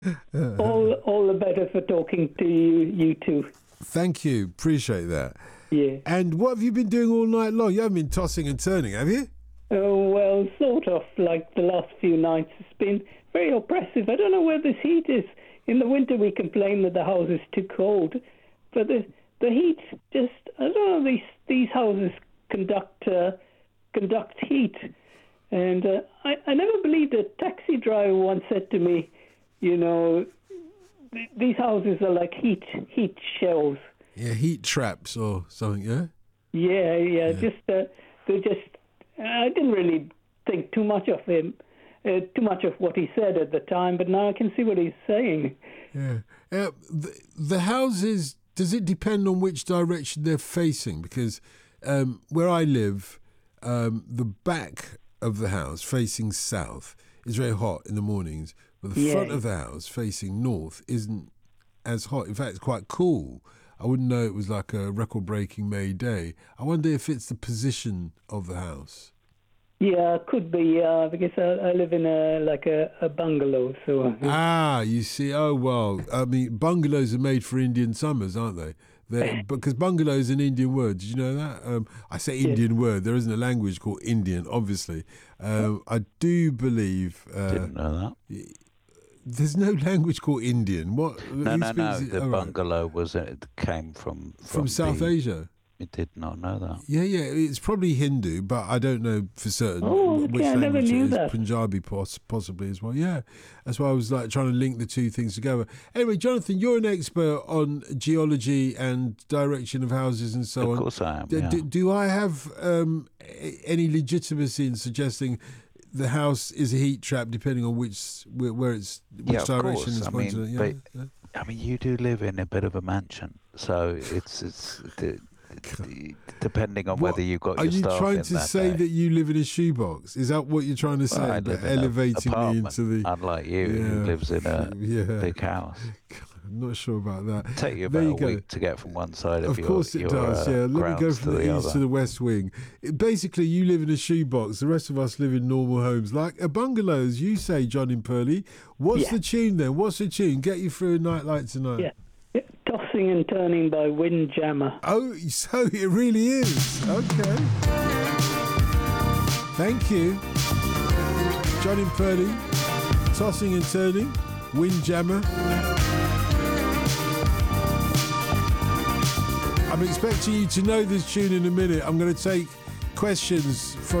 All the better for talking to you two. Thank you. Appreciate that. Yeah. And what have you been doing all night long? You haven't been tossing and turning, have you? Oh, well, sort of. Like the last few nights, it's been very oppressive. I don't know where this heat is. In the winter, we complain that the house is too cold, but the heat just, I don't know, these houses conduct heat. And I never believed a taxi driver once said to me, you know, these houses are like heat shells. Yeah, heat traps or something, yeah? Yeah. I didn't really think too much of him, too much of what he said at the time, but now I can see what he's saying. Yeah. The houses, does it depend on which direction they're facing? Because where I live, the back of the house facing south is very hot in the mornings, but the front of the house facing north isn't as hot. In fact, it's quite cool. I wouldn't know it was like a record-breaking May day. I wonder if it's the position of the house. Yeah, could be, because I live in a bungalow. So. You see. Oh, well, I mean, bungalows are made for Indian summers, aren't they? Because bungalow is an Indian word. Did you know that? I say Indian word. There isn't a language called Indian, obviously. I do believe... Didn't know that. There's no language called Indian. What? No. The bungalow came from South Asia. I did not know that. Yeah. It's probably Hindu, but I don't know for certain which I never language knew it is. that. Punjabi possibly as well. Yeah, that's why I was like trying to link the two things together. Anyway, Jonathan, you're an expert on geology and direction of houses and so on. Of course I am. Do I have any legitimacy in suggesting the house is a heat trap depending on which direction it's pointed? I mean, you do live in a bit of a mansion, so it's depending on whether you've got your stuff. Are you trying to say that you live in a shoebox? Is that what you're trying to say? Well, I live in elevating me into the... Unlike you, who lives in a big house. I'm not sure about that. It'll take you about a week to get from one side of your... Of course it does, yeah. Let me go from the east to the west wing. Basically, you live in a shoebox. The rest of us live in normal homes, like a bungalow, as you say, John in Purley. What's the tune then? What's the tune? Get you through a night like tonight. Yeah. Tossing and Turning by Windjammer. Oh, so it really is. Okay. Thank you. John in Purley, Tossing and Turning, Windjammer. I'm expecting you to know this tune in a minute. I'm going to take questions from